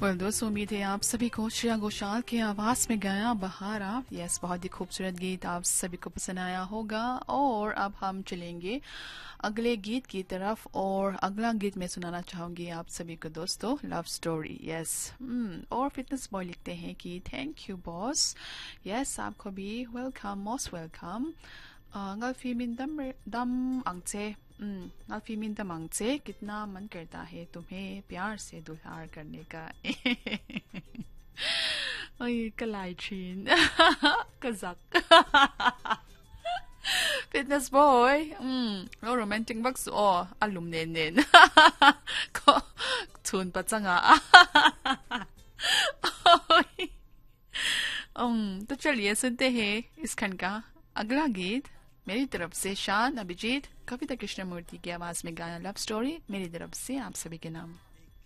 Well दोस्तों, उम्मीद है आप सभी को श्रेया घोषाल की आवाज में गाया बहारा, यस, बहुत ही खूबसूरत गीत आप सभी को पसंद आया होगा। और अब हम चलेंगे अगले गीत की तरफ, और अगला गीत मैं सुनाना चाहूंगी आप सभी को दोस्तों, लव स्टोरी। यस, और फिटनेस बॉय लिखते हैं कि थैंक यू बॉस। यस, आपको भी वेलकम, मोस्ट वेलकम। गल्फीमिन दम अंगचे, गल्फीमिन दम अंगचे, कितना मन करता है तुम्हें प्यार से दुलार करने का। ओए कलाइचिन kazak. Fitness boy, no romantic bucks or alum nen. Ko tun patanga. तो चलिए सुनते हैं इस खंड का अगला गीत। मेरी तरफ से शान अभिजीत, कविता कृष्णमूर्ति की आवाज में गाया लव स्टोरी, मेरी तरफ से आप सभी के नाम।